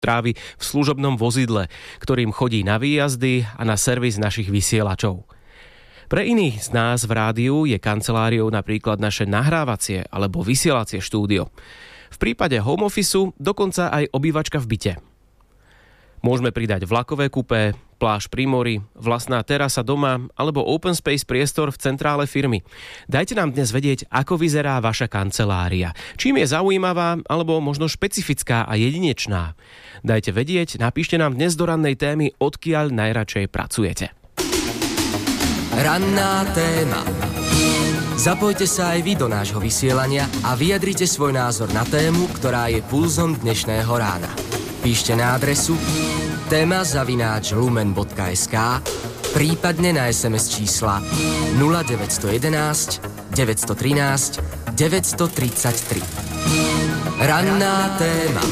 trávi v služobnom vozidle, ktorým chodí na výjazdy a na servis našich vysielačov. Pre iných z nás v rádiu je kanceláriou napríklad naše nahrávacie alebo vysielacie štúdio. V prípade home officeu dokonca aj obývačka v byte. Môžeme pridať vlakové kupé, pláž pri mori, vlastná terasa doma alebo open space priestor v centrále firmy. Dajte nám dnes vedieť, ako vyzerá vaša kancelária. Čím je zaujímavá alebo možno špecifická a jedinečná. Dajte vedieť, napíšte nám dnes do rannej témy, odkiaľ najradšej pracujete. Ranná téma. Zapojte sa aj vy do nášho vysielania a vyjadrite svoj názor na tému, ktorá je pulzom dnešného rána. Píšte na adresu téma@lumen.sk, prípadne na SMS čísla 0911 913 933. Ranná téma.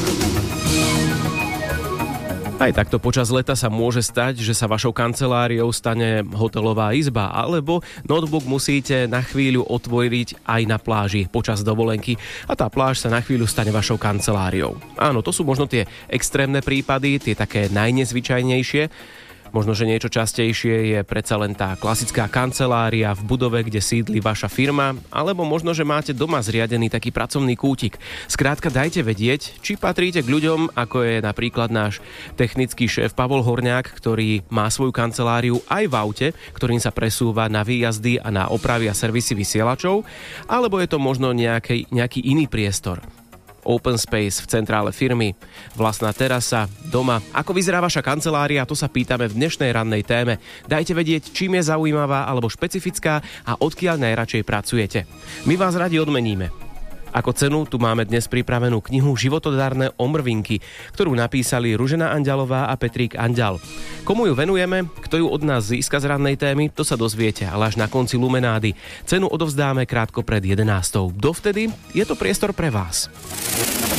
Aj takto počas leta sa môže stať, že sa vašou kanceláriou stane hotelová izba, alebo notebook musíte na chvíľu otvoriť aj na pláži počas dovolenky a tá pláž sa na chvíľu stane vašou kanceláriou. Áno, to sú možno tie extrémne prípady, tie také najnezvyčajnejšie. Možno, že niečo častejšie je predsa len tá klasická kancelária v budove, kde sídli vaša firma, alebo možno, že máte doma zriadený taký pracovný kútik. Skrátka, dajte vedieť, či patríte k ľuďom, ako je napríklad náš technický šéf Pavol Horňák, ktorý má svoju kanceláriu aj v aute, ktorým sa presúva na výjazdy a na opravy a servisy vysielačov, alebo je to možno nejaký iný priestor. Open space v centrále firmy, vlastná terasa, doma. Ako vyzerá vaša kancelária, to sa pýtame v dnešnej rannej téme. Dajte vedieť, čím je zaujímavá alebo špecifická a odkiaľ najradšej pracujete. My vás radi odmeníme. Ako cenu tu máme dnes pripravenú knihu Životodárne omrvinky, ktorú napísali Ružena Anďalová a Petrík Anďal. Komu ju venujeme, kto ju od nás získa z rannej témy, to sa dozviete, ale až na konci Lumenády. Cenu odovzdáme krátko pred 11. Dovtedy je to priestor pre vás.